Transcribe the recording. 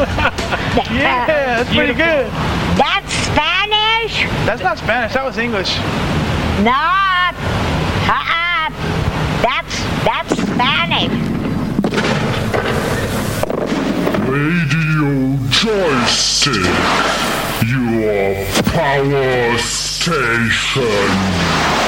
Yeah, that's pretty good. That's Spanish? That's not Spanish, that was English. No. That's Spanish. Radio Joystick, your power station.